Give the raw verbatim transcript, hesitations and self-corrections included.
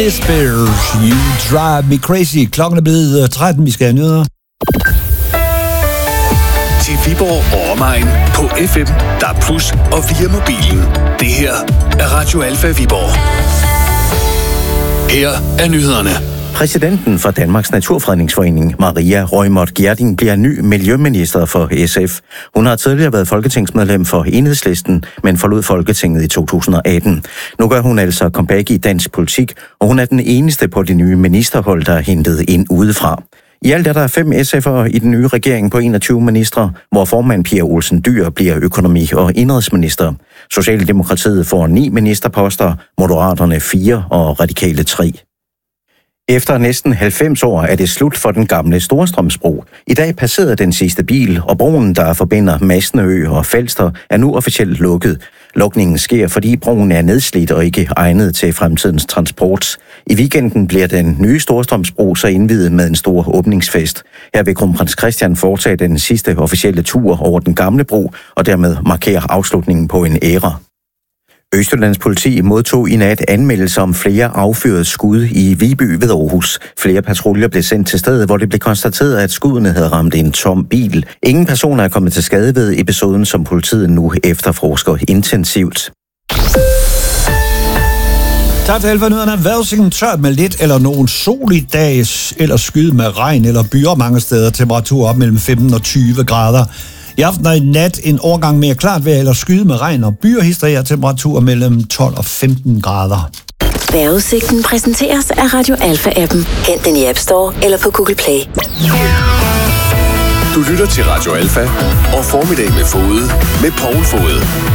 Spears, You Drive Me Crazy. Klokken er blevet tretten, vi skal have nyheder. Til Viborg og omegn på F M, D A B plus, og via mobilen. Det her er Radio Alfa Viborg. Her er nyhederne. Præsidenten for Danmarks Naturfredningsforening, Maria Reumert Gjerding, bliver ny miljøminister for S F. Hun har tidligere været folketingsmedlem for Enhedslisten, men forlod Folketinget i to tusind og atten. Nu gør hun altså comeback i dansk politik, og hun er den eneste på det nye ministerhold, der er hentet ind udefra. I alt er der fem S F'ere i den nye regering på enogtyve ministre, hvor formand Pia Olsen Dyhr bliver økonomi- og indenrigsminister. Socialdemokratiet får ni ministerposter, Moderaterne fire og Radikale tre. Efter næsten halvfems år er det slut for den gamle Storstrømsbro. I dag passerede den sidste bil, og broen, der forbinder Masnø og Falster, er nu officielt lukket. Lukningen sker, fordi broen er nedslidt og ikke egnet til fremtidens transport. I weekenden bliver den nye Storstrømsbro så indviet med en stor åbningsfest. Her vil kronprins Christian foretage den sidste officielle tur over den gamle bro, og dermed markere afslutningen på en æra. Østjyllands politi modtog i nat anmeldelser om flere affyrede skud i Viby ved Aarhus. Flere patruljer blev sendt til stedet, hvor det blev konstateret, at skuddene havde ramt en tom bil. Ingen personer er kommet til skade ved episoden, som politiet nu efterforsker intensivt. Tak til Alfa-nyhederne. Vejrudsigten tørt med lidt eller nogen sol i dag, eller skyde med regn eller byer mange steder. Temperatur op mellem femten og tyve grader. I aften og i nat en overgang mere klart vejr eller skyde med regn og byer, historier temperatur mellem tolv og femten grader. Vejrudsigten præsenteres af Radio Alfa-appen. Hent den i App Store eller på Google Play. Du lytter til Radio Alfa og Formiddag med Fode med Poul Fode.